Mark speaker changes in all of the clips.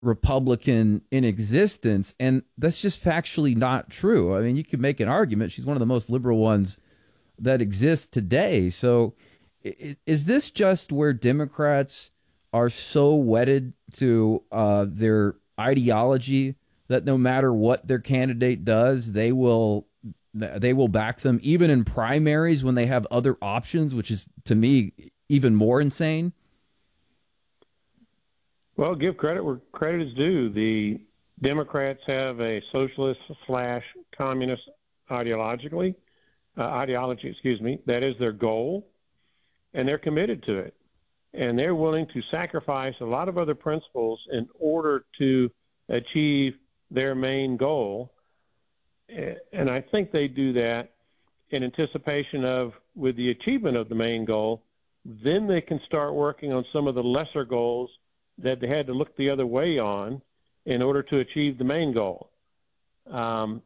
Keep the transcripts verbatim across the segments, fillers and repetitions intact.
Speaker 1: Republican in existence, and that's just factually not true. I mean, you could make an argument she's one of the most liberal ones that exists today. So is this just where Democrats are so wedded to uh, their ideology that no matter what their candidate does, they will they will back them even in primaries when they have other options, which is, to me, even more insane?
Speaker 2: Well, give credit where credit is due. The Democrats have a socialist slash communist ideologically uh, ideology, excuse me. That is their goal, and they're committed to it. And they're willing to sacrifice a lot of other principles in order to achieve their main goal. And I think they do that in anticipation of, with the achievement of the main goal, then they can start working on some of the lesser goals that they had to look the other way on in order to achieve the main goal. Um,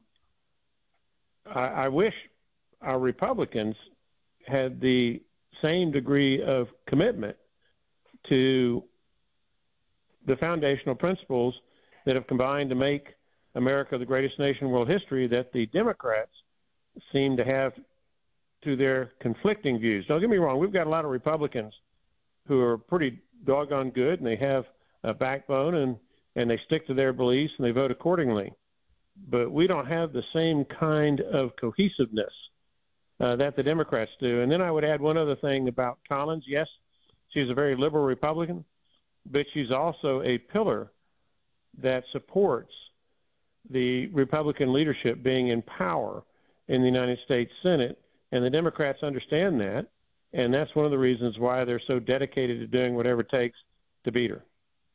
Speaker 2: I, I wish our Republicans had the same degree of commitment to the foundational principles that have combined to make America the greatest nation in world history that the Democrats seem to have to their conflicting views. Don't get me wrong, we've got a lot of Republicans who are pretty doggone good, and they have a backbone, and, and they stick to their beliefs, and they vote accordingly. But we don't have the same kind of cohesiveness uh, that the Democrats do. And then I would add one other thing about Collins. Yes, she's a very liberal Republican, but she's also a pillar that supports the Republican leadership being in power in the United States Senate, and the Democrats understand that, and that's one of the reasons why they're so dedicated to doing whatever it takes to beat her.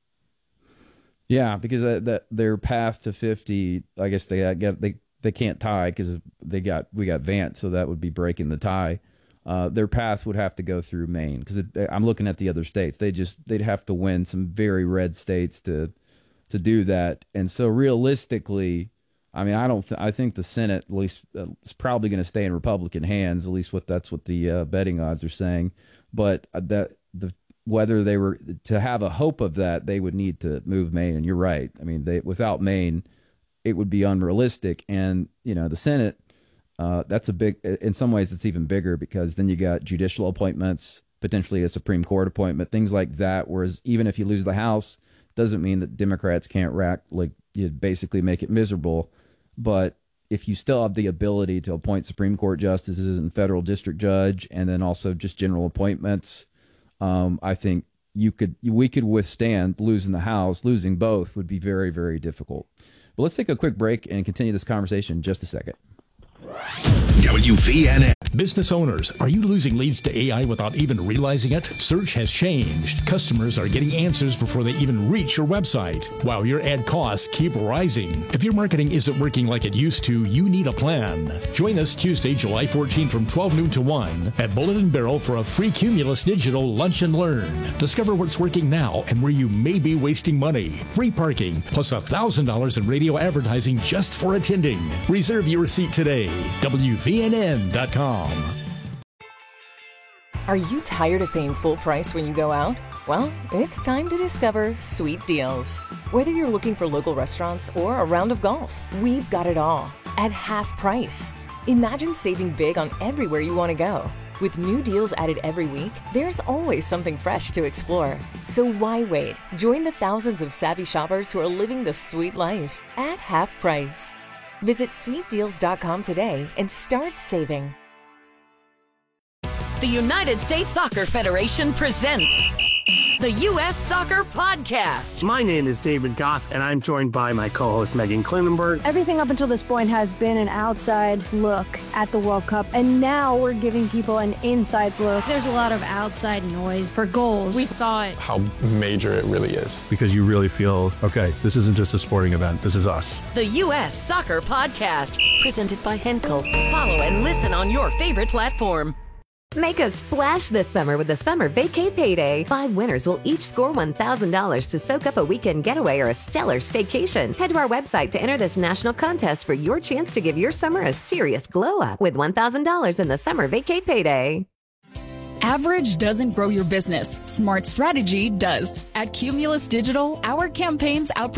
Speaker 1: Yeah, because that, that their path to fifty, I guess they get they they can't tie because they got we got Vance, so that would be breaking the tie. Uh, their path would have to go through Maine, because I'm looking at the other states. They just they'd have to win some very red states to to do that. And so realistically, I mean, I don't th- I think the Senate at least uh, is probably going to stay in Republican hands. At least what that's what the uh, betting odds are saying. But that the whether they were to have a hope of that, they would need to move Maine. And you're right. I mean, they without Maine, it would be unrealistic. And you know, the Senate, uh, that's a big. In some ways, it's even bigger, because then you got judicial appointments, potentially a Supreme Court appointment, things like that. Whereas even if you lose the House, doesn't mean that Democrats can't rack, like, you basically make it miserable. But if you still have the ability to appoint Supreme Court justices and federal district judge, and then also just general appointments, um, I think you could we could withstand losing the House. Losing both would be very, very difficult. But let's take a quick break and continue this conversation in just a second.
Speaker 3: W V N N.
Speaker 4: Business owners, are you losing leads to A I without even realizing it? Search has changed. Customers are getting answers before they even reach your website, while your ad costs keep rising. If your marketing isn't working like it used to, you need a plan. Join us Tuesday, July fourteenth from twelve noon to one at Bullet and Barrel for a free Cumulus Digital Lunch and Learn. Discover what's working now and where you may be wasting money. Free parking, plus one thousand dollars in radio advertising just for attending. Reserve your seat today. W V N N dot com.
Speaker 5: Are you tired of paying full price when you go out? Well, it's time to discover Sweet Deals. Whether you're looking for local restaurants or a round of golf, we've got it all at half price. Imagine saving big on everywhere you want to go. With new deals added every week, there's always something fresh to explore. So why wait? Join the thousands of savvy shoppers who are living the sweet life at half price. Visit sweet deals dot com today and start saving.
Speaker 6: The United States Soccer Federation presents the U S Soccer Podcast.
Speaker 7: My name is David Goss, and I'm joined by my co-host Megan Klinenberg.
Speaker 8: Everything up until this point has been an outside look at the World Cup, and now we're giving people an inside look.
Speaker 9: There's a lot of outside noise for goals. We thought
Speaker 10: how major it really is.
Speaker 11: Because you really feel, okay, this isn't just a sporting event, this is us.
Speaker 6: The U S Soccer Podcast, presented by Henkel. Follow and listen on your favorite platform.
Speaker 12: Make a splash this summer with the Summer Vacay Payday. Five winners will each score one thousand dollars to soak up a weekend getaway or a stellar staycation. Head to our website to enter this national contest for your chance to give your summer a serious glow up with one thousand dollars in the Summer Vacay Payday.
Speaker 13: Average doesn't grow your business. Smart strategy does. At Cumulus Digital, our campaigns outperform